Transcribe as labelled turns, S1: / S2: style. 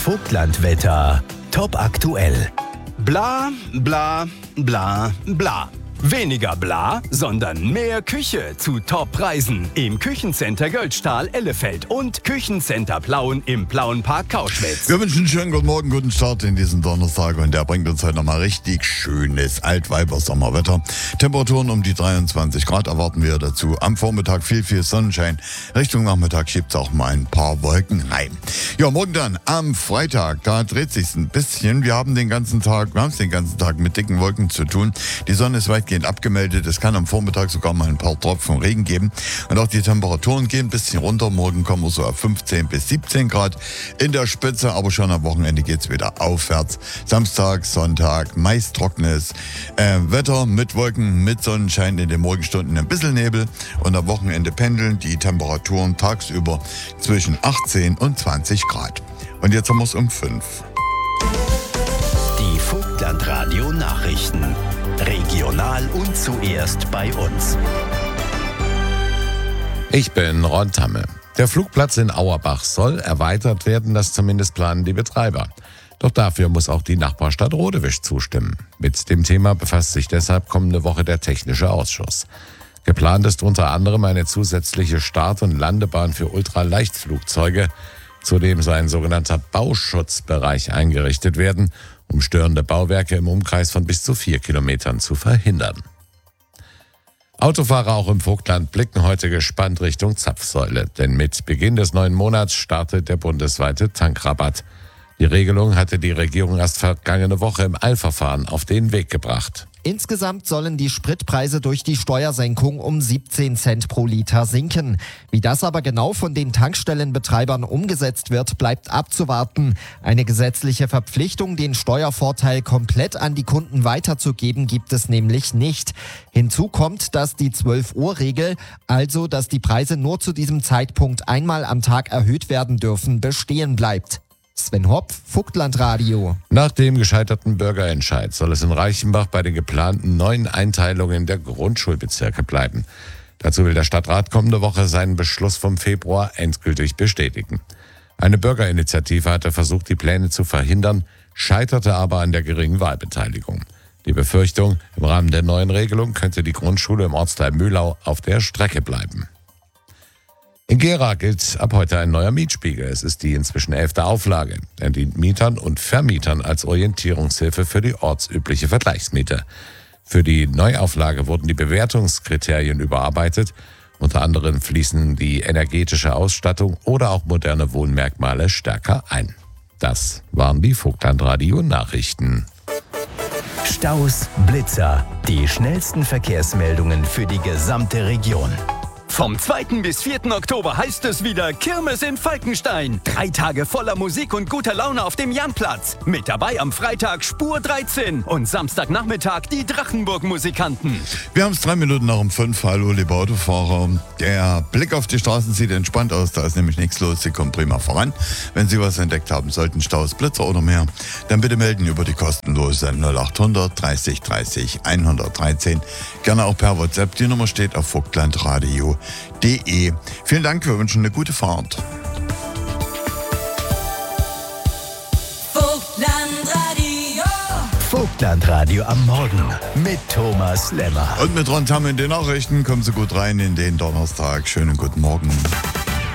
S1: Vogtlandwetter. Top aktuell. Bla, bla, bla, bla. Weniger bla, sondern mehr Küche zu Top-Preisen im Küchencenter Göldstahl Ellefeld und Küchencenter Plauen im Plauenpark Kauschwitz.
S2: Wir wünschen einen schönen guten Morgen, guten Start in diesen Donnerstag und der bringt uns heute nochmal richtig schönes Altweiber-Sommerwetter. Temperaturen um die 23 Grad erwarten wir dazu. Am Vormittag viel Sonnenschein. Richtung Nachmittag schiebt es auch mal ein paar Wolken rein. Ja, morgen dann am Freitag, da dreht sich's ein bisschen. Wir haben es den ganzen Tag mit dicken Wolken zu tun. Die Sonne ist weitgehend abgemeldet. Es kann am Vormittag sogar mal ein paar Tropfen Regen geben. Und auch die Temperaturen gehen ein bisschen runter. Morgen kommen wir so auf 15 bis 17 Grad in der Spitze, aber schon am Wochenende geht es wieder aufwärts. Samstag, Sonntag, meist trockenes Wetter mit Wolken, mit Sonnenschein, in den Morgenstunden ein bisschen Nebel und am Wochenende pendeln die Temperaturen tagsüber zwischen 18 und 20 Grad. Und jetzt haben wir es um 5.
S1: Die Vogtlandradio Nachrichten. Regional und zuerst bei uns.
S3: Ich bin Ron Tamme. Der Flugplatz in Auerbach soll erweitert werden, das zumindest planen die Betreiber. Doch dafür muss auch die Nachbarstadt Rodewisch zustimmen. Mit dem Thema befasst sich deshalb kommende Woche der Technische Ausschuss. Geplant ist unter anderem eine zusätzliche Start- und Landebahn für Ultraleichtflugzeuge. Zudem soll ein sogenannter Bauschutzbereich eingerichtet werden, um störende Bauwerke im Umkreis von bis zu 4 Kilometern zu verhindern. Autofahrer auch im Vogtland blicken heute gespannt Richtung Zapfsäule, denn mit Beginn des neuen Monats startet der bundesweite Tankrabatt. Die Regelung hatte die Regierung erst vergangene Woche im Eilverfahren auf den Weg gebracht.
S4: Insgesamt sollen die Spritpreise durch die Steuersenkung um 17 Cent pro Liter sinken. Wie das aber genau von den Tankstellenbetreibern umgesetzt wird, bleibt abzuwarten. Eine gesetzliche Verpflichtung, den Steuervorteil komplett an die Kunden weiterzugeben, gibt es nämlich nicht. Hinzu kommt, dass die 12-Uhr-Regel, also dass die Preise nur zu diesem Zeitpunkt einmal am Tag erhöht werden dürfen, bestehen bleibt. Sven Hopf, Vogtlandradio.
S3: Nach dem gescheiterten Bürgerentscheid soll es in Reichenbach bei den geplanten neuen Einteilungen der Grundschulbezirke bleiben. Dazu will der Stadtrat kommende Woche seinen Beschluss vom Februar endgültig bestätigen. Eine Bürgerinitiative hatte versucht, die Pläne zu verhindern, scheiterte aber an der geringen Wahlbeteiligung. Die Befürchtung, im Rahmen der neuen Regelung könnte die Grundschule im Ortsteil Mühlau auf der Strecke bleiben. In Gera gilt ab heute ein neuer Mietspiegel. Es ist die inzwischen 11. Auflage. Er dient Mietern und Vermietern als Orientierungshilfe für die ortsübliche Vergleichsmiete. Für die Neuauflage wurden die Bewertungskriterien überarbeitet. Unter anderem fließen die energetische Ausstattung oder auch moderne Wohnmerkmale stärker ein. Das waren die Vogtlandradio Nachrichten.
S1: Staus, Blitzer. Die schnellsten Verkehrsmeldungen für die gesamte Region. Vom 2. bis 4. Oktober heißt es wieder Kirmes in Falkenstein. 3 Tage voller Musik und guter Laune auf dem Janplatz. Mit dabei am Freitag Spur 13 und Samstagnachmittag die Drachenburg-Musikanten.
S2: Wir haben es 3 Minuten nach um 5. Hallo, liebe Autofahrer. Der Blick auf die Straßen sieht entspannt aus. Da ist nämlich nichts los. Sie kommen prima voran. Wenn Sie was entdeckt haben sollten, Staus, Blitzer oder mehr, dann bitte melden über die kostenlose 0800 30 30 113. Gerne auch per WhatsApp. Die Nummer steht auf vogtlandradio.de. Vielen Dank, wir wünschen eine gute Fahrt.
S1: Vogtlandradio am Morgen mit Thomas Lemmer.
S2: Und mit Ron Tamm in den Nachrichten kommen Sie gut rein in den Donnerstag. Schönen guten Morgen.